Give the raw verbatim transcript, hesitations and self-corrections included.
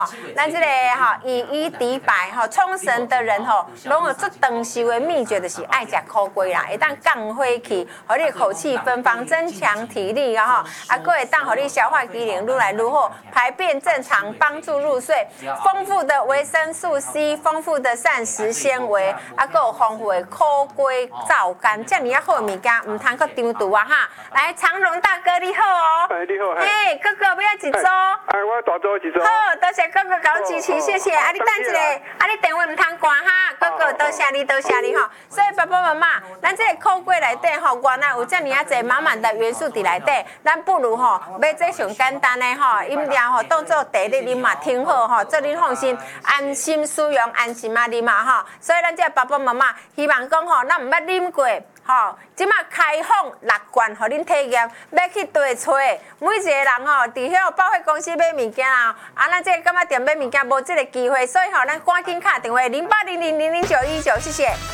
咱这个吼以夷敌百吼，冲绳的人吼，拢有做长寿的秘诀，就是爱食苦瓜啦，会当降火气，互你口气芬芳，增强体力啊吼，啊，佫会当互你消化机能愈来愈好，排便正常，帮助入睡。丰富的维生素 C， 丰富的膳食纤维，啊，佫有丰富的苦瓜皂苷，遮尔啊好的物件，唔通佫张毒啊哈！来，长荣大哥你好哦， 哎，你好， 嘿，哥哥不要一组。 哎，我大组一组。 好，多谢哥哥搞支持，谢谢。啊，你等一下，啊，你电话唔通关哈，哥哥多谢你，多谢你吼。所以爸爸妈妈，咱这个苦瓜内底吼，原来有遮尔啊侪满满的元素伫内底，咱不如吼买这上简单的吼饮料吼，当做茶咧啉嘛，挺好吼，做恁放心，安心使用，安心啊啉嘛吼。所以咱这爸爸妈妈希望讲吼，咱唔捌啉过。吼，即马开放六罐，互恁体验，要去地找。每一个人吼，伫遐百货公司买物件啊，啊，咱这个干嘛店买物件无即个机会，所以吼，咱赶紧打电话零八零零零零九一九，谢谢。